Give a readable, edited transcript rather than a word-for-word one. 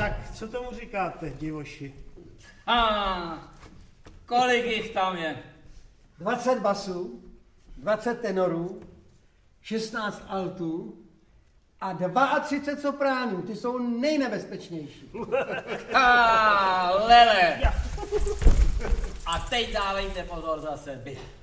tak co tomu říkáte, divoši? Kolik jich tam je? 20 basů, 20 tenorů, 16 altů a 32 sopránů. Ty jsou nejnebezpečnější. Lele! A teď dávejte pozor zase vy.